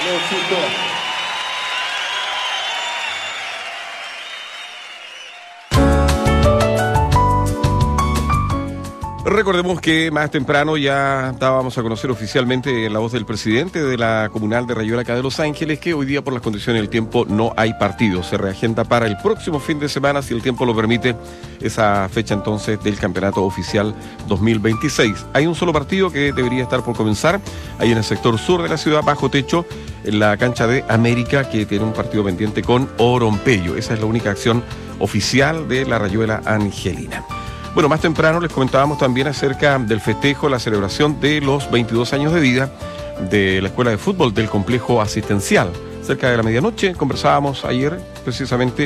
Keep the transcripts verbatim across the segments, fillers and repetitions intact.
Recordemos que más temprano ya dábamos a conocer oficialmente en la voz del presidente de la Comunal de Rayuela acá de Los Ángeles que hoy día por las condiciones del tiempo no hay partido. Se reagenda para el próximo fin de semana, si el tiempo lo permite, esa fecha entonces del Campeonato Oficial dos mil veintiséis. Hay un solo partido que debería estar por comenzar, ahí en el sector sur de la ciudad, bajo techo, en la cancha de América, que tiene un partido pendiente con Orompello. Esa es la única acción oficial de la Rayuela Angelina. Bueno, más temprano les comentábamos también acerca del festejo, la celebración de los veintidós años de vida de la Escuela de Fútbol del Complejo Asistencial. Cerca de la medianoche conversábamos ayer precisamente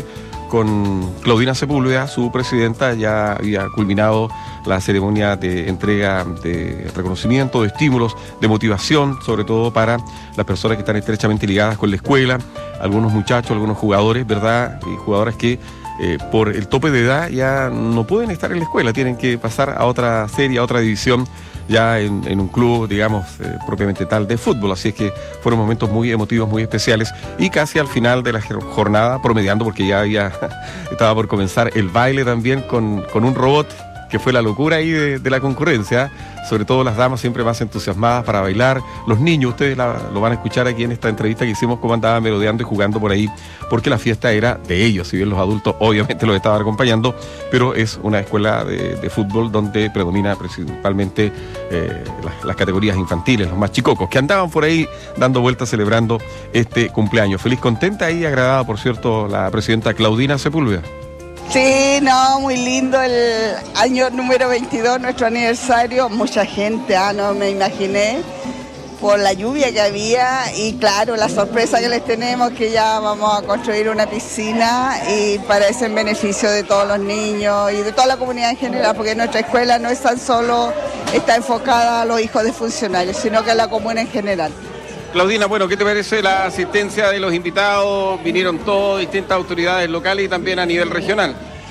con Claudina Sepúlveda, su presidenta. Ya había culminado la ceremonia de entrega de reconocimiento, de estímulos, de motivación, sobre todo para las personas que están estrechamente ligadas con la escuela, algunos muchachos, algunos jugadores, ¿verdad? Y jugadoras que Eh, por el tope de edad ya no pueden estar en la escuela, tienen que pasar a otra serie, a otra división, ya en, en un club, digamos, eh, propiamente tal de fútbol. Así es que fueron momentos muy emotivos, muy especiales, y casi al final de la jornada, promediando, porque ya había estaba por comenzar el baile también con, con un robot, que fue la locura ahí de, de la concurrencia. Sobre todo las damas siempre más entusiasmadas para bailar. Los niños, ustedes la, lo van a escuchar aquí en esta entrevista que hicimos, cómo andaban merodeando y jugando por ahí, porque la fiesta era de ellos, si bien los adultos obviamente los estaban acompañando, pero es una escuela de, de fútbol donde predomina principalmente eh, las, las categorías infantiles, los más chicocos, que andaban por ahí dando vueltas celebrando este cumpleaños. Feliz, contenta y agradada, por cierto, la presidenta Claudina Sepúlveda. Sí, no, muy lindo el año número veintidós, nuestro aniversario. Mucha gente, ah, no me imaginé, por la lluvia que había, y claro, la sorpresa que les tenemos, que ya vamos a construir una piscina, y para ese en beneficio de todos los niños y de toda la comunidad en general, porque nuestra escuela no es tan solo, está enfocada a los hijos de funcionarios, sino que a la comuna en general. Claudina, bueno, ¿qué te parece la asistencia de los invitados? Vinieron todos, distintas autoridades locales y también a nivel regional.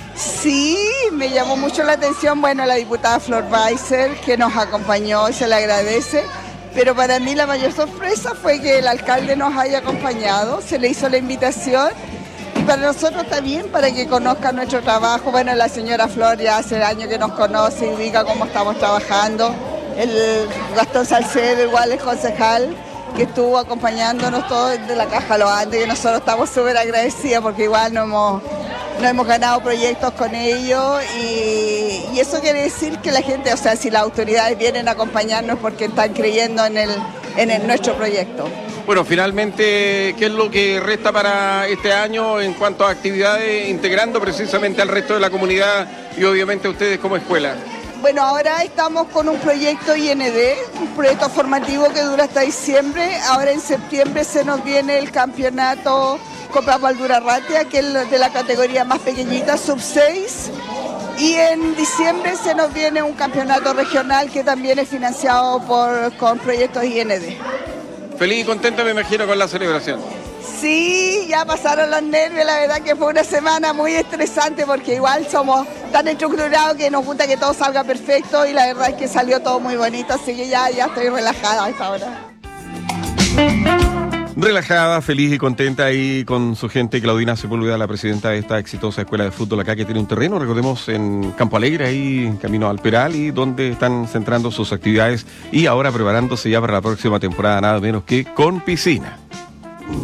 Sí, me llamó mucho la atención, bueno, la diputada Flor Weiser, que nos acompañó y se le agradece, pero para mí la mayor sorpresa fue que el alcalde nos haya acompañado, se le hizo la invitación, y para nosotros también, para que conozcan nuestro trabajo. Bueno, la señora Flor ya hace años que nos conoce y ubica cómo estamos trabajando. El Gastón Salcedo igual es concejal, que estuvo acompañándonos todos de la Caja Los Andes, que nosotros estamos súper agradecidos porque igual no hemos, no hemos ganado proyectos con ellos, y, y eso quiere decir que la gente, o sea, si las autoridades vienen a acompañarnos porque están creyendo en, el, en el, nuestro proyecto. Bueno, finalmente, ¿qué es lo que resta para este año en cuanto a actividades, integrando precisamente al resto de la comunidad y obviamente a ustedes como escuela? Bueno, ahora estamos con un proyecto I N D, un proyecto formativo que dura hasta diciembre. Ahora en septiembre se nos viene el campeonato Copa Valdurarratia, que es de la categoría más pequeñita, sub seis. Y en diciembre se nos viene un campeonato regional que también es financiado por, con proyectos I N D. Feliz y contenta, me imagino, con la celebración. Sí, ya pasaron los nervios, la verdad que fue una semana muy estresante porque igual somos tan estructurados que nos gusta que todo salga perfecto, y la verdad es que salió todo muy bonito, así que ya, ya estoy relajada a esta hora. Relajada, feliz y contenta ahí con su gente. Claudina Sepúlveda, la presidenta de esta exitosa escuela de fútbol acá, que tiene un terreno, recordemos, en Campo Alegre, ahí camino al Peral, y donde están centrando sus actividades y ahora preparándose ya para la próxima temporada, nada menos que con piscina.